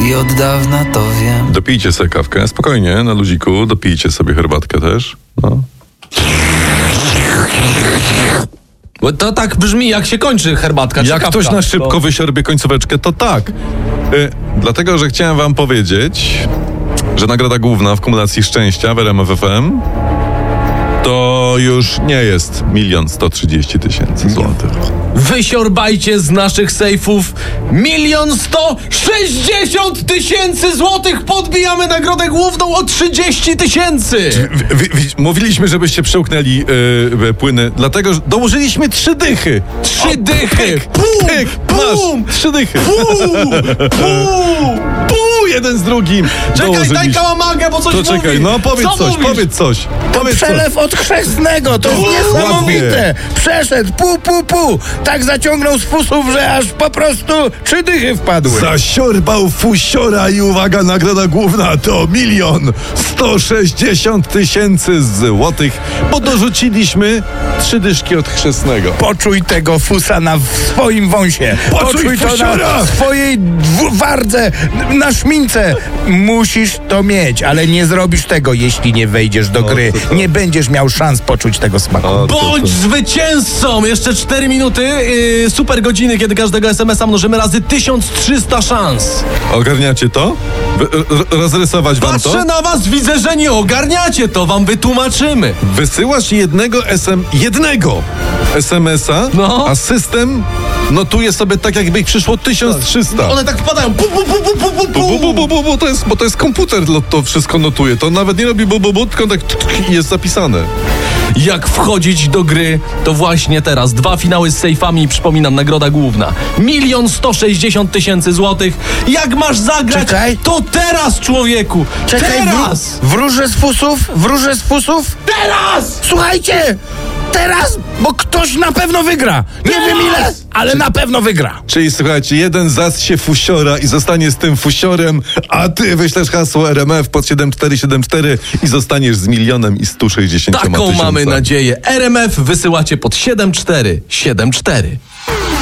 i od dawna to wiem. Dopijcie sobie kawkę, spokojnie, na luziku, dopijcie sobie herbatkę też. No. Bo to tak brzmi, jak się kończy herbatka czy Jak kawka. ktoś na szybko wysiorbie końcóweczkę, to tak. Dlatego, że chciałem wam powiedzieć, że nagroda główna w kumulacji szczęścia w RMF FM to już nie jest 1 130 000 złotych. Wysiorbajcie z naszych sejfów 1 160 000 złotych. Podbijamy nagrodę główną o 30 000. Mówiliśmy, żebyście przełknęli płyny, dlatego że dołożyliśmy 3 dychy. 3 dychy. Pyk, pyk, Bum! masz 3 dychy. Puu! Jeden z drugim. Czekaj, daj kałamagę, bo coś To mówi. czekaj, no powiedz Co coś, mówisz? powiedz coś. To Powiedz przelew od chrzestnego, to jest niesamowite. Przeszedł, pu. Tak zaciągnął z fusów, że aż po prostu 3 dychy wpadły. Zasiorbał fusiora i uwaga, nagroda główna to 1 160 000 złotych, bo dorzuciliśmy 3 dyszki od chrzestnego. Poczuj tego fusa na swoim wąsie. Poczuj to fusiora! na swojej wardze, na szmince. Musisz to mieć, ale nie zrobisz tego, jeśli nie wejdziesz do gry. to. Nie będziesz miał szans poczuć tego smaku. Bądź zwycięzcą! Jeszcze 4 minuty, super godziny, kiedy każdego SMS-a mnożymy razy 1300 szans. Ogarniacie to? Rozrysować wam to? Patrzę na was, widzę, że nie ogarniacie, to wam wytłumaczymy. Wysyłasz jednego SMS-a, No. a system notuje sobie tak, jakby ich przyszło 1300. One tak wpadają. Bo to jest komputer, to wszystko notuje. To nawet nie robi tylko tak i jest zapisane. Jak wchodzić do gry, to właśnie teraz 2 finały z sejfami i przypominam, nagroda główna 1 160 000 złotych. Jak masz zagrać, Czekaj. to teraz, człowieku! Teraz! Wróżę z fusów. Teraz! Słuchajcie, teraz, bo ktoś na pewno wygra. Nie wiem ile, ale na pewno wygra. Czyli słuchajcie, jeden się fusiora i zostanie z tym fusiorem, a ty wyślesz hasło RMF pod 7474 i zostaniesz z 1 160 000. Taką mamy nadzieję. RMF wysyłacie pod 7474.